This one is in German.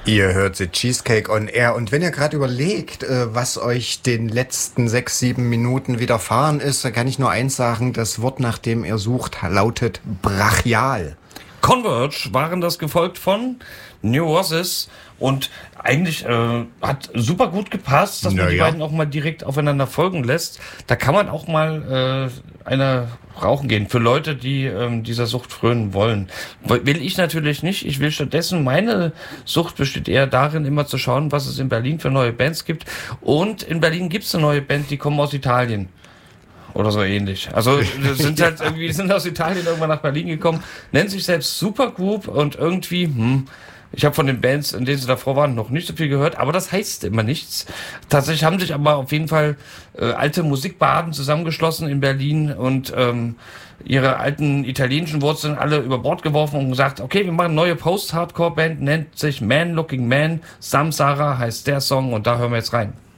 Ihr hört The Cheesecake on Air und wenn ihr gerade überlegt, was euch den letzten 6, 7 Minuten widerfahren ist, dann kann ich nur eins sagen, das Wort, nach dem ihr sucht, lautet brachial. Converge waren das, gefolgt von Neurosis, und eigentlich hat super gut gepasst, dass man die beiden auch mal direkt aufeinander folgen lässt. Da kann man auch mal eine rauchen gehen für Leute, die dieser Sucht frönen wollen. Will ich natürlich nicht. Ich will stattdessen, meine Sucht besteht eher darin, immer zu schauen, was es in Berlin für neue Bands gibt. Und in Berlin gibt es eine neue Band, die kommen aus Italien. Oder so ähnlich. Also sind halt irgendwie, die sind aus Italien irgendwann nach Berlin gekommen, nennen sich selbst Supergroup und irgendwie, ich habe von den Bands, in denen sie davor waren, noch nicht so viel gehört, aber das heißt immer nichts. Tatsächlich haben sich aber auf jeden Fall alte Musikbaden zusammengeschlossen in Berlin und ihre alten italienischen Wurzeln alle über Bord geworfen und gesagt, okay, wir machen eine neue Post-Hardcore-Band, nennt sich Man Looking Man, Samsara heißt der Song, und da hören wir jetzt rein.